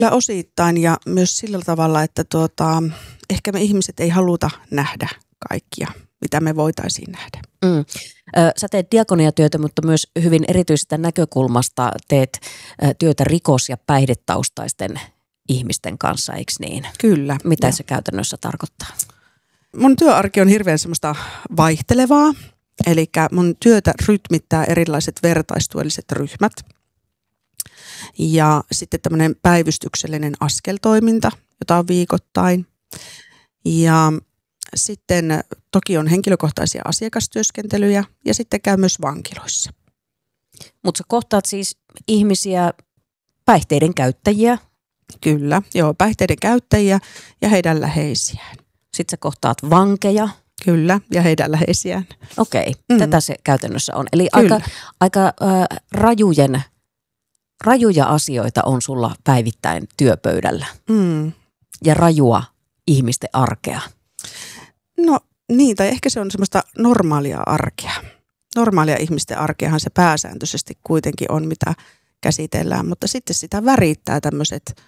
Kyllä osittain ja myös sillä tavalla, että ehkä me ihmiset ei haluta nähdä kaikkia, mitä me voitaisiin nähdä. Sä teet diakoniatyötä, mutta myös hyvin erityisestä näkökulmasta teet työtä rikos- ja päihdetaustaisten ihmisten kanssa, eikö niin? Kyllä. Mitä se käytännössä tarkoittaa? Mun työarki on hirveän semmoista vaihtelevaa, eli mun työtä rytmittää erilaiset vertaistuelliset ryhmät ja sitten tämmöinen päivystyksellinen askeltoiminta, jota on viikoittain ja sitten toki on henkilökohtaisia asiakastyöskentelyjä ja sitten käy myös vankiloissa. Mutta sä kohtaat siis ihmisiä, päihteiden käyttäjiä? Kyllä, joo, päihteiden käyttäjiä ja heidän läheisiään. Sitten sä kohtaat vankeja? Kyllä, ja heidän läheisiään. Okei, tätä se käytännössä on. Eli Kyllä. aika rajuja asioita on sulla päivittäin työpöydällä ja rajua ihmisten arkea. No niin, tai ehkä se on semmoista normaalia arkea. Normaalia ihmisten arkeahan se pääsääntöisesti kuitenkin on, mitä käsitellään, mutta sitten sitä värittää tämmöiset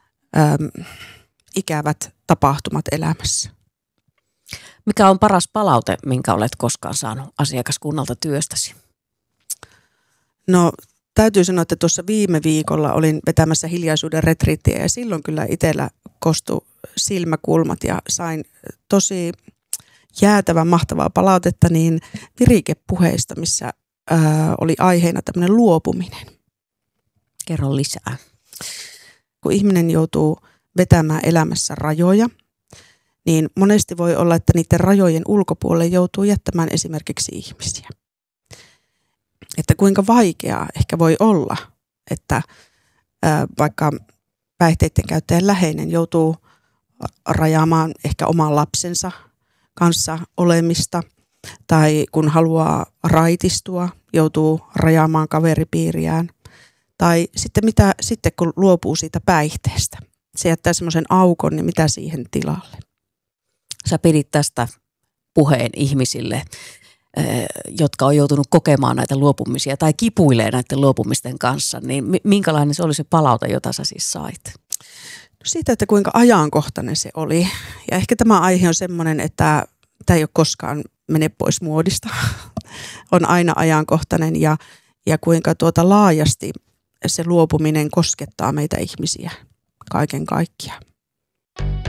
ikävät tapahtumat elämässä. Mikä on paras palaute, minkä olet koskaan saanut asiakaskunnalta työstäsi? No täytyy sanoa, että tuossa viime viikolla olin vetämässä hiljaisuuden retriittiä ja silloin kyllä itsellä kostui silmäkulmat ja sain tosi jäätävän mahtavaa palautetta niin virikepuheista, missä oli aiheena tämmöinen luopuminen. Kerro lisää. Kun ihminen joutuu vetämään elämässä rajoja, niin monesti voi olla, että niiden rajojen ulkopuolelle joutuu jättämään esimerkiksi ihmisiä. Että kuinka vaikeaa ehkä voi olla, että vaikka päihteiden käyttäjän läheinen joutuu rajaamaan ehkä oman lapsensa kanssa olemista, tai kun haluaa raitistua, joutuu rajaamaan kaveripiiriään, tai sitten kun luopuu siitä päihteestä, se jättää semmoisen aukon, niin mitä siihen tilalle? Sä pidit tästä puheen ihmisille, jotka on joutunut kokemaan näitä luopumisia tai kipuilee näiden luopumisten kanssa, niin minkälainen se oli se palaute, jota sä siis sait? No siitä, että kuinka ajankohtainen se oli. Ja ehkä tämä aihe on semmoinen, että tämä ei ole koskaan mene pois muodista. On aina ajankohtainen ja kuinka laajasti se luopuminen koskettaa meitä ihmisiä kaiken kaikkiaan.